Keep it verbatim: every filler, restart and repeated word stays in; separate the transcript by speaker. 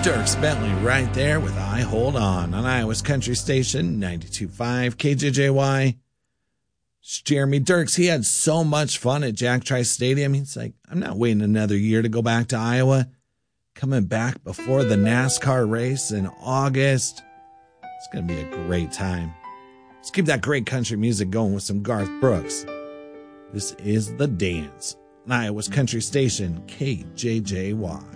Speaker 1: Dierks Bentley right there with I Hold On on Iowa's Country Station, ninety-two point five K J J Y. It's Jeremy Dierks. He had so much fun at Jack Trice Stadium. He's like, I'm not waiting another year to go back to Iowa. Coming back before the NASCAR race in August. It's going to be a great time. Let's keep that great country music going with some Garth Brooks. This is The Dance on Iowa's Country Station, K J J Y.